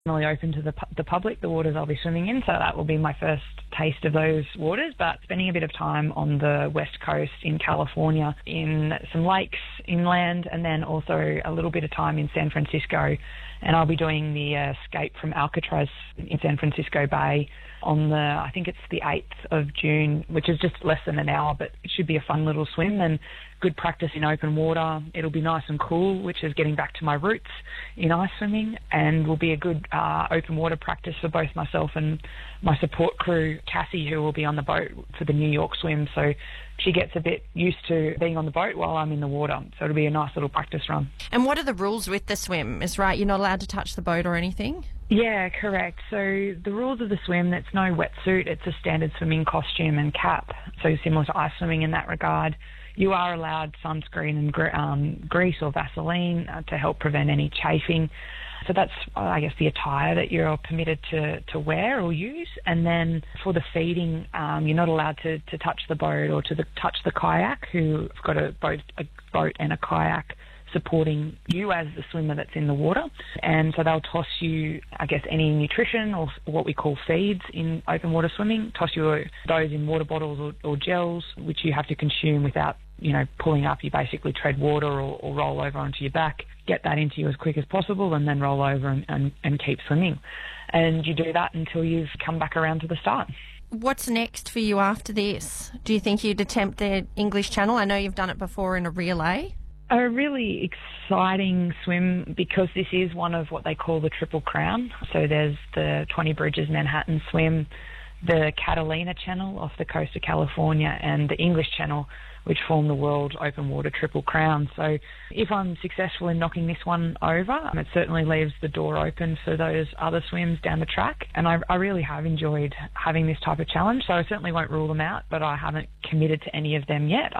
open to the public, the waters I'll be swimming in, so that will be my first taste of those waters. But spending a bit of time on the west coast in California in some lakes inland, and then also a little bit of time in San Francisco, and I'll be doing the escape from Alcatraz in San Francisco Bay on I think it's the 8th of June, which is just less than an hour, but it should be a fun little swim and good practice in open water. It'll be nice and cool, which is getting back to my roots in ice swimming, and will be a good open water practice for both myself and my support crew, Cassie, who will be on the boat for the New York swim. So she gets a bit used to being on the boat while I'm in the water. So it'll be a nice little practice run. And what are the rules with the swim? Is right, you're not allowed to touch the boat or anything? Yeah, correct. So the rules of the swim, it's no wetsuit, it's a standard swimming costume and cap, so similar to ice swimming in that regard. You are allowed sunscreen and grease or Vaseline to help prevent any chafing. So that's, I guess, the attire that you're permitted to wear or use. And then for the feeding, you're not allowed to touch the boat or touch the kayak, who've got a boat and a kayak supporting you as the swimmer that's in the water. And so they'll toss you, I guess, any nutrition or what we call feeds in open water swimming, toss you those in water bottles or gels, which you have to consume without, pulling up. You basically tread water or roll over onto your back, get that into you as quick as possible, and then roll over and keep swimming. And you do that until you've come back around to the start. What's next for you after this? Do you think you'd attempt the English Channel? I know you've done it before in a relay. A really exciting swim, because this is one of what they call the Triple Crown. So there's the 20 Bridges Manhattan swim, the Catalina Channel off the coast of California, and the English Channel, which form the World Open Water Triple Crown. So if I'm successful in knocking this one over, it certainly leaves the door open for those other swims down the track. And I really have enjoyed having this type of challenge, so I certainly won't rule them out, but I haven't committed to any of them yet.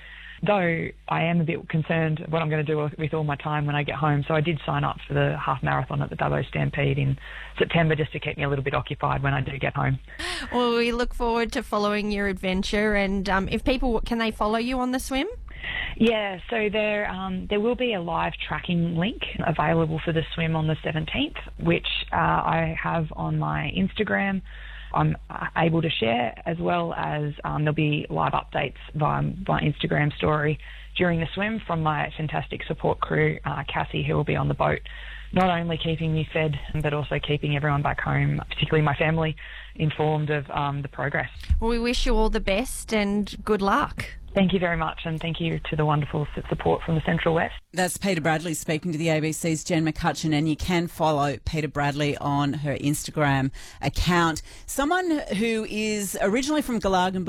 Though I am a bit concerned what I'm going to do with all my time when I get home. So I did sign up for the half marathon at the Dubbo Stampede in September, just to keep me a little bit occupied when I do get home. Well, we look forward to following your adventure. And if people, can they follow you on the swim? Yeah, so there will be a live tracking link available for the swim on the 17th, which I have on my Instagram. I'm able to share, as well as there'll be live updates via my Instagram story during the swim from my fantastic support crew, Cassie, who will be on the boat, not only keeping me fed, but also keeping everyone back home, particularly my family, informed of the progress. Well, we wish you all the best and good luck. Thank you very much, and thank you to the wonderful support from the Central West. That's Peta Bradley speaking to the ABC's Jen McCutcheon, and you can follow Peta Bradley on her Instagram account. Someone who is originally from Glargan